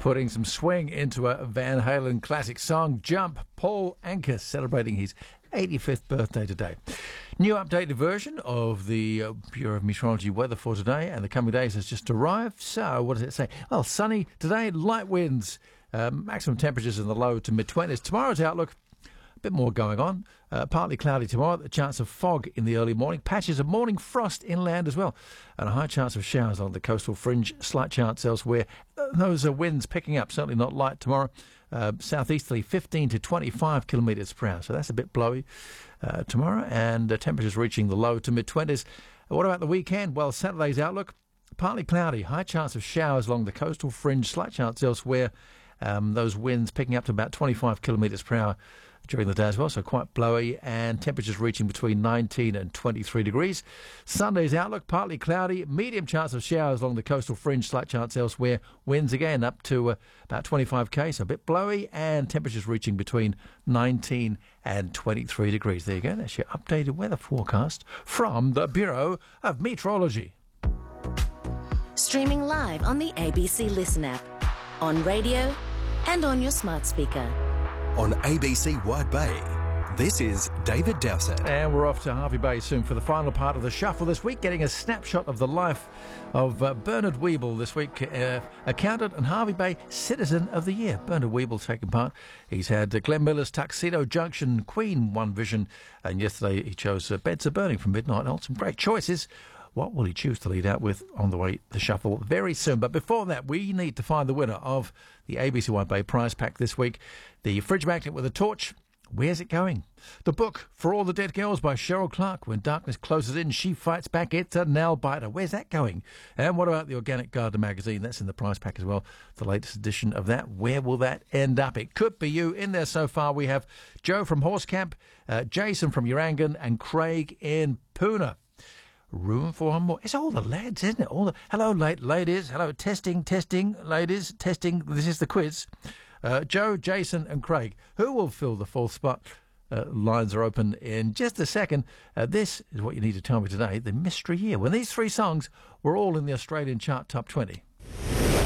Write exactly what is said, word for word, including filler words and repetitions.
putting some swing into a Van Halen classic song, Jump. Paul Anka celebrating his eighty-fifth birthday today. New updated version of the uh, Bureau of Meteorology weather for today and the coming days has just arrived. So what does it say? Well, sunny today, light winds, uh, maximum temperatures in the low to mid-twenties. Tomorrow's outlook, a bit more going on. Uh, partly cloudy tomorrow, a chance of fog in the early morning, patches of morning frost inland as well, and a high chance of showers on the coastal fringe, slight chance elsewhere. Uh, those are winds picking up, certainly not light tomorrow. Uh, southeasterly fifteen to twenty-five kilometres per hour, so that's a bit blowy uh, tomorrow, and uh, temperatures reaching the low to mid-twenties. What about the weekend? Well, Saturday's outlook, partly cloudy, high chance of showers along the coastal fringe, slight chance elsewhere. Um, those winds picking up to about twenty-five kilometres per hour during the day as well, so quite blowy, and temperatures reaching between nineteen and twenty-three degrees. Sunday's outlook, partly cloudy, medium chance of showers along the coastal fringe, slight chance elsewhere. Winds again up to uh, about twenty-five k, so a bit blowy, and temperatures reaching between nineteen and twenty-three degrees. There you go, that's your updated weather forecast from the Bureau of Meteorology. Streaming live on the A B C Listen app, on radio and on your smart speaker. On A B C Wide Bay, this is David Dowsett. And we're off to Hervey Bay soon for the final part of the shuffle this week, getting a snapshot of the life of uh, Bernard Weeble this week, uh, accountant and Hervey Bay Citizen of the Year. Bernard Weeble taking part. He's had uh, Glenn Miller's Tuxedo Junction, Queen, One Vision, and yesterday he chose uh, Beds Are Burning from Midnight Oil. Some great choices. What will he choose to lead out with on the way the shuffle very soon? But before that, we need to find the winner of the A B C Wide Bay prize pack this week. The fridge magnet with a torch. Where's it going? The book, For All the Dead Girls by Cheryl Clark. When darkness closes in, she fights back. It's a nail biter. Where's that going? And what about the Organic Garden magazine? That's in the prize pack as well. The latest edition of that. Where will that end up? It could be you. In there so far, we have Joe from Horsecamp, uh, Jason from Urangan, and Craig in Poona. Room for one more. It's all the lads, isn't it? All the hello, late ladies. Hello, testing, testing, ladies, testing. This is the quiz. Uh, Joe, Jason, and Craig. Who will fill the fourth spot? Uh, lines are open in just a second. Uh, this is what you need to tell me today. The mystery year when these three songs were all in the Australian chart top twenty.